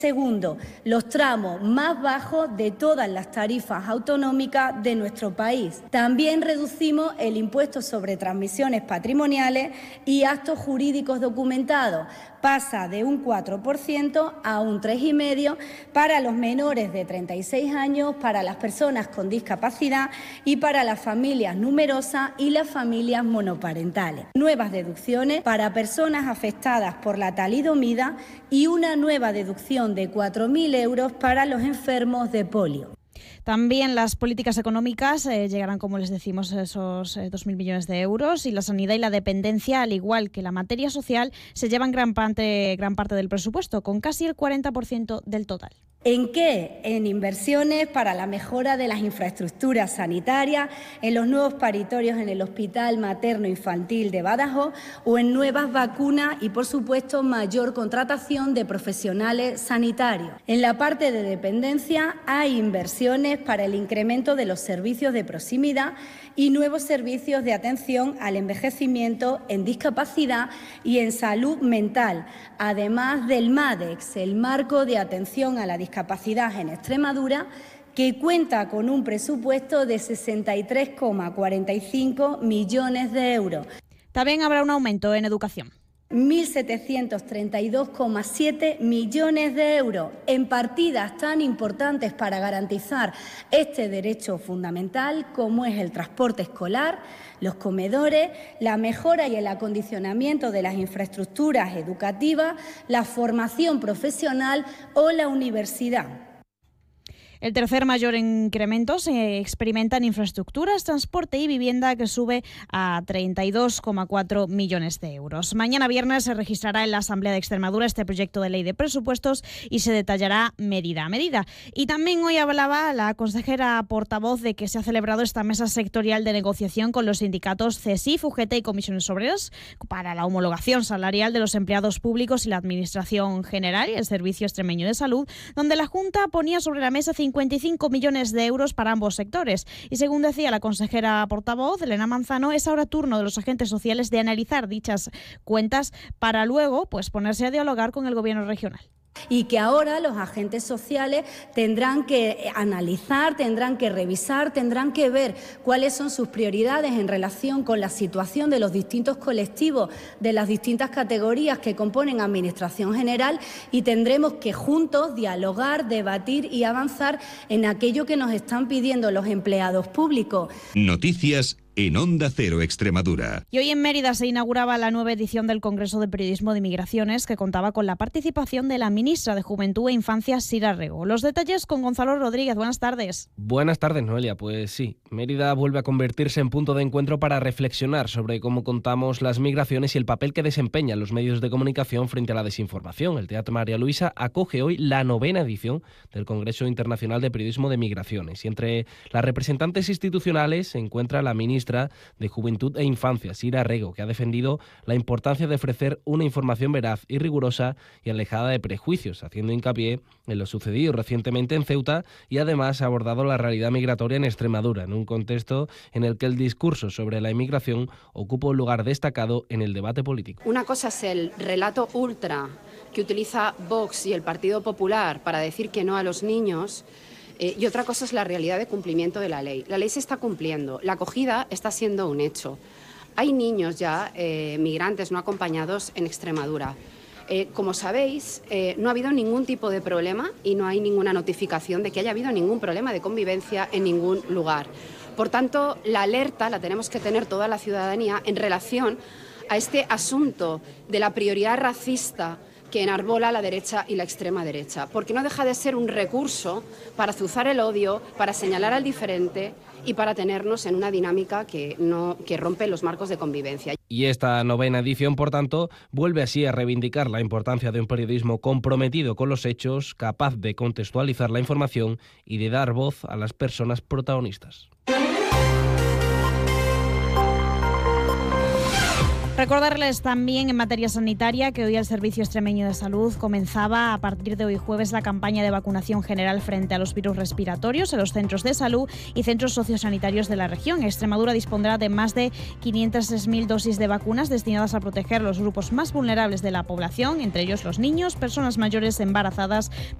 Segundo, los tramos más bajos de todas las tarifas autonómicas de nuestro país. También reducimos el impuesto sobre transmisiones patrimoniales y actos jurídicos documentados. Pasa de un 4% a un 3,5% para los menores de 36 años, para las personas con discapacidad y para las familias numerosas y las familias monoparentales. Nuevas deducciones para personas afectadas por la talidomida y una nueva deducción de 4.000 euros para los enfermos de polio. También las políticas económicas llegarán, como les decimos, esos 2.000 millones de euros, y la sanidad y la dependencia, al igual que la materia social, se llevan gran parte del presupuesto, con casi el 40% del total. ¿En qué? En inversiones para la mejora de las infraestructuras sanitarias, en los nuevos paritorios en el Hospital Materno-Infantil de Badajoz o en nuevas vacunas y, por supuesto, mayor contratación de profesionales sanitarios. En la parte de dependencia hay inversiones para el incremento de los servicios de proximidad y nuevos servicios de atención al envejecimiento en discapacidad y en salud mental, además del MADEX, el Marco de Atención a la Discapacidad en Extremadura, que cuenta con un presupuesto de 63,45 millones de euros. También habrá un aumento en educación. 1.732,7 millones de euros en partidas tan importantes para garantizar este derecho fundamental como es el transporte escolar, los comedores, la mejora y el acondicionamiento de las infraestructuras educativas, la formación profesional o la universidad. El tercer mayor incremento se experimenta en infraestructuras, transporte y vivienda, que sube a 32,4 millones de euros. Mañana viernes se registrará en la Asamblea de Extremadura este proyecto de ley de presupuestos y se detallará medida a medida. Y también hoy hablaba la consejera portavoz de que se ha celebrado esta mesa sectorial de negociación con los sindicatos CESIF, UGT y Comisiones Obreras para la homologación salarial de los empleados públicos y la Administración General y el Servicio Extremeño de Salud, donde la Junta ponía sobre la mesa 55 millones de euros para ambos sectores. Y según decía la consejera portavoz, Elena Manzano, es ahora turno de los agentes sociales de analizar dichas cuentas para luego ponerse a dialogar con el Gobierno regional. Y que ahora los agentes sociales tendrán que analizar, tendrán que revisar, tendrán que ver cuáles son sus prioridades en relación con la situación de los distintos colectivos, de las distintas categorías que componen Administración General, y tendremos que juntos dialogar, debatir y avanzar en aquello que nos están pidiendo los empleados públicos. Noticias en Onda Cero Extremadura. Y hoy en Mérida se inauguraba la nueva edición del Congreso de Periodismo de Migraciones, que contaba con la participación de la ministra de Juventud e Infancia, Sira Rego. Los detalles con Gonzalo Rodríguez. Buenas tardes. Buenas tardes, Noelia. Pues sí, Mérida vuelve a convertirse en punto de encuentro para reflexionar sobre cómo contamos las migraciones y el papel que desempeñan los medios de comunicación frente a la desinformación. El Teatro María Luisa acoge hoy la 9ª edición del Congreso Internacional de Periodismo de Migraciones, y entre las representantes institucionales se encuentra la ministra de Juventud e Infancia, Sira Rego, que ha defendido la importancia de ofrecer una información veraz y rigurosa y alejada de prejuicios, haciendo hincapié en lo sucedido recientemente en Ceuta, y además ha abordado la realidad migratoria en Extremadura, en un contexto en el que el discurso sobre la inmigración ocupa un lugar destacado en el debate político. Una cosa es el relato ultra que utiliza Vox y el Partido Popular para decir que no a los niños, y otra cosa es la realidad de cumplimiento de la ley. La ley se está cumpliendo, la acogida está siendo un hecho. Hay niños ya migrantes no acompañados en Extremadura. Como sabéis, no ha habido ningún tipo de problema y no hay ninguna notificación de que haya habido ningún problema de convivencia en ningún lugar. Por tanto, la alerta la tenemos que tener toda la ciudadanía en relación a este asunto de la prioridad racista que enarbola la derecha y la extrema derecha, porque no deja de ser un recurso para azuzar el odio, para señalar al diferente y para tenernos en una dinámica que rompe los marcos de convivencia. Y esta 9ª edición, por tanto, vuelve así a reivindicar la importancia de un periodismo comprometido con los hechos, capaz de contextualizar la información y de dar voz a las personas protagonistas. Recordarles también en materia sanitaria que hoy el Servicio Extremeño de Salud comenzaba a partir de hoy jueves la campaña de vacunación general frente a los virus respiratorios en los centros de salud y centros sociosanitarios de la región. Extremadura dispondrá de más de 506.000 dosis de vacunas destinadas a proteger los grupos más vulnerables de la población, entre ellos los niños, personas mayores, embarazadas,